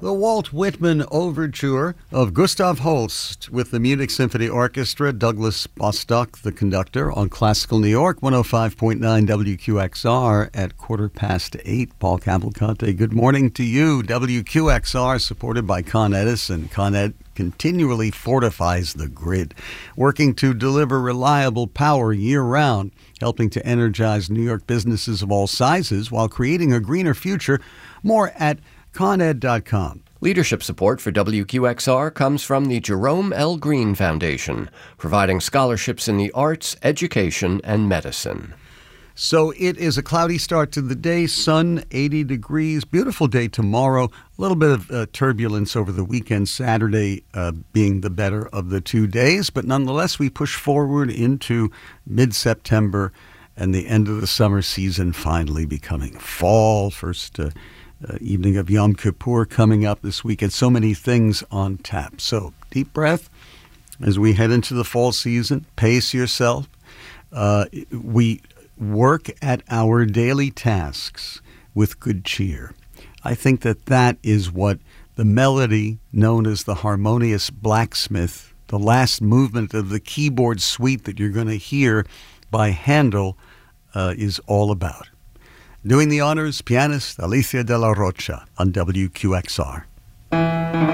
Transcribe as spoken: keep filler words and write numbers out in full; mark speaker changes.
Speaker 1: The Walt Whitman Overture of Gustav Holst with the Munich Symphony Orchestra, Douglas Bostock, the conductor, on Classical New York, one oh five point nine W Q X R at quarter past eight. Paul Cavalcante, good morning to you. W Q X R, supported by Con Edison. Con Ed continually fortifies the grid, working to deliver reliable power year-round, helping to energize New York businesses of all sizes while creating a greener future. More at con ed dot com.
Speaker 2: Leadership support for W Q X R comes from the Jerome L. Green Foundation, providing scholarships in the arts, education, and medicine.
Speaker 1: So it is a cloudy start to the day, sun, eighty degrees, beautiful day tomorrow, a little bit of uh, turbulence over the weekend, Saturday uh, being the better of the two days, but nonetheless we push forward into mid-September and the end of the summer season finally becoming fall. First uh, uh, evening of Yom Kippur coming up this weekend, so many things on tap. So deep breath as we head into the fall season, pace yourself. Uh, we work at our daily tasks with good cheer. I think that that is what the melody known as the Harmonious Blacksmith, the last movement of the keyboard suite that you're going to hear by Handel, uh, is all about. Doing the honors, pianist Alicia de la Rocha on W Q X R.